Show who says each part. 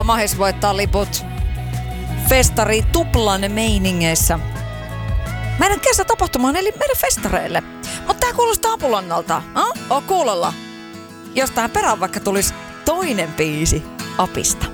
Speaker 1: Mahis voittaa liput festari tuplan meiningeissä meidän kesätapahtumaan eli meidän festareille. Mutta tää kuulostaa Apulannalta. Oo kuulolla. Jos tähän perään vaikka tulisi toinen biisi Apista.